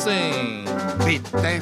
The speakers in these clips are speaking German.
Wiedersehen. Bitte.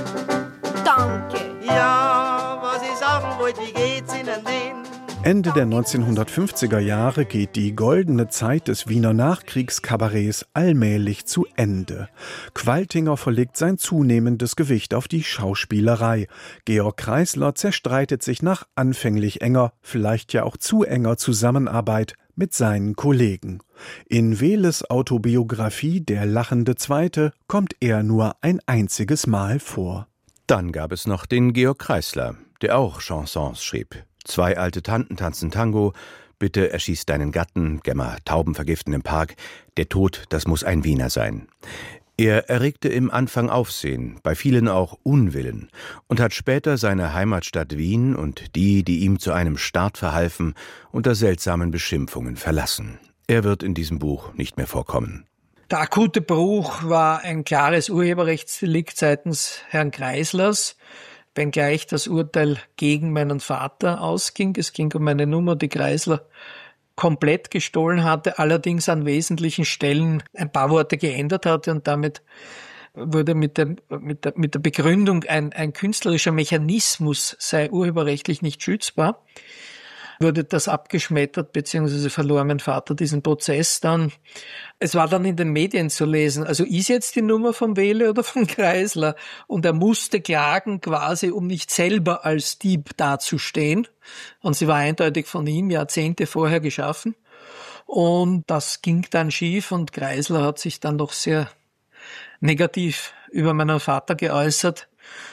Danke. Ja, was ich sagen wollte, wie geht's Ihnen denn? Ende der 1950er Jahre geht die goldene Zeit des Wiener Nachkriegskabarets allmählich zu Ende. Qualtinger verlegt sein zunehmendes Gewicht auf die Schauspielerei. Georg Kreisler zerstreitet sich nach anfänglich enger, vielleicht ja auch zu enger Zusammenarbeit mit seinen Kollegen. In Wehles Autobiografie Der lachende Zweite kommt er nur ein einziges Mal vor. Dann gab es noch den Georg Kreisler, der auch Chansons schrieb. 2 alte Tanten tanzen Tango, Bitte erschieß deinen Gatten, Gemma, Tauben vergiften im Park, der Tod, das muss ein Wiener sein. Er erregte im Anfang Aufsehen, bei vielen auch Unwillen und hat später seine Heimatstadt Wien und die ihm zu einem Start verhalfen, unter seltsamen Beschimpfungen verlassen. Er wird in diesem Buch nicht mehr vorkommen. Der akute Bruch war ein klares Urheberrechtsdelikt seitens Herrn Kreislers, wenngleich das Urteil gegen meinen Vater ausging. Es ging um eine Nummer, die Kreisler komplett gestohlen hatte, allerdings an wesentlichen Stellen ein paar Worte geändert hatte und damit wurde mit der Begründung, ein künstlerischer Mechanismus sei urheberrechtlich nicht schützbar, wurde das abgeschmettert, beziehungsweise verlor mein Vater diesen Prozess dann. Es war dann in den Medien zu lesen, also ist jetzt die Nummer von Wehle oder von Kreisler? Und er musste klagen quasi, um nicht selber als Dieb dazustehen. Und sie war eindeutig von ihm Jahrzehnte vorher geschaffen. Und das ging dann schief und Kreisler hat sich dann doch sehr negativ über meinen Vater geäußert.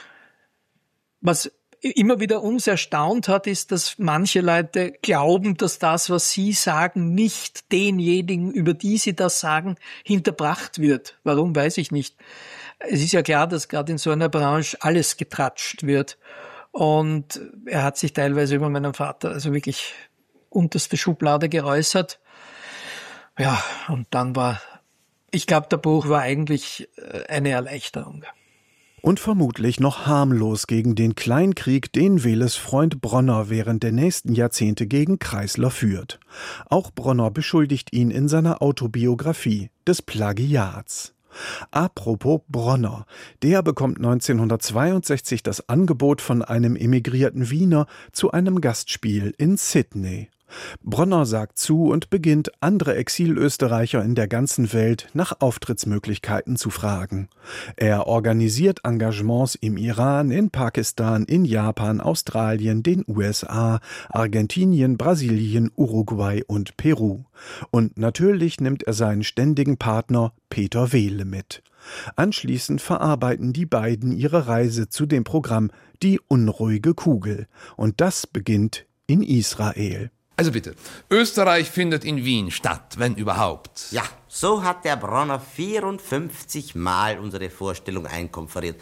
Was immer wieder uns erstaunt hat, ist, dass manche Leute glauben, dass das, was sie sagen, nicht denjenigen, über die sie das sagen, hinterbracht wird. Warum, weiß ich nicht. Es ist ja klar, dass gerade in so einer Branche alles getratscht wird. Und er hat sich teilweise über meinen Vater also wirklich unterste Schublade geäußert. Ja, und dann ich glaube, der Buch war eigentlich eine Erleichterung. Und vermutlich noch harmlos gegen den Kleinkrieg, den Wehles Freund Bronner während der nächsten Jahrzehnte gegen Kreisler führt. Auch Bronner beschuldigt ihn in seiner Autobiografie des Plagiats. Apropos Bronner, der bekommt 1962 das Angebot von einem emigrierten Wiener zu einem Gastspiel in Sydney. Bronner sagt zu und beginnt, andere Exilösterreicher in der ganzen Welt nach Auftrittsmöglichkeiten zu fragen. Er organisiert Engagements im Iran, in Pakistan, in Japan, Australien, den USA, Argentinien, Brasilien, Uruguay und Peru. Und natürlich nimmt er seinen ständigen Partner Peter Wehle mit. Anschließend verarbeiten die beiden ihre Reise zu dem Programm Die unruhige Kugel. Und das beginnt in Israel. Also bitte, Österreich findet in Wien statt, wenn überhaupt. Ja, so hat der Bronner 54 Mal unsere Vorstellung einkonferiert.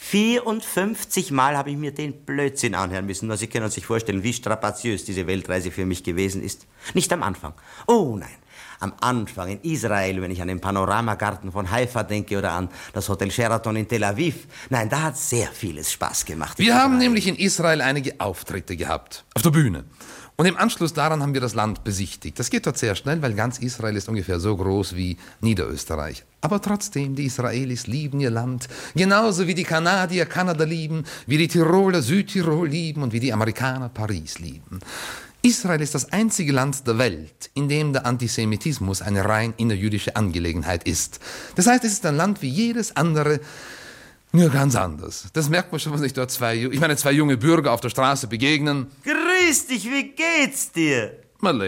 54 Mal habe ich mir den Blödsinn anhören müssen. Sie können sich vorstellen, wie strapaziös diese Weltreise für mich gewesen ist. Nicht am Anfang. Oh nein. Am Anfang in Israel, wenn ich an den Panoramagarten von Haifa denke oder an das Hotel Sheraton in Tel Aviv. Nein, da hat sehr vieles Spaß gemacht. Wir haben nämlich in Israel einige Auftritte gehabt, auf der Bühne. Und im Anschluss daran haben wir das Land besichtigt. Das geht dort sehr schnell, weil ganz Israel ist ungefähr so groß wie Niederösterreich. Aber trotzdem, die Israelis lieben ihr Land, genauso wie die Kanadier Kanada lieben, wie die Tiroler Südtirol lieben und wie die Amerikaner Paris lieben. Israel ist das einzige Land der Welt, in dem der Antisemitismus eine rein innerjüdische Angelegenheit ist. Das heißt, es ist ein Land wie jedes andere, nur ganz anders. Das merkt man schon, wenn sich dort zwei junge Bürger auf der Straße begegnen. Grüß dich, wie geht's dir? Man